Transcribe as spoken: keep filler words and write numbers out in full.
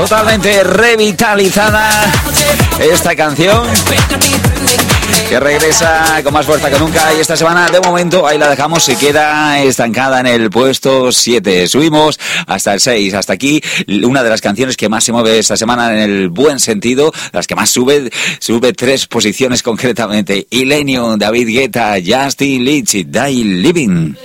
Totalmente revitalizada esta canción que regresa con más fuerza que nunca, y esta semana de momento ahí la dejamos, se queda estancada en el puesto siete. Subimos hasta el seis, hasta aquí una de las canciones que más se mueve esta semana en el buen sentido, las que más sube, sube tres posiciones concretamente. Illenium, David Guetta, Justin Leach, Die Living.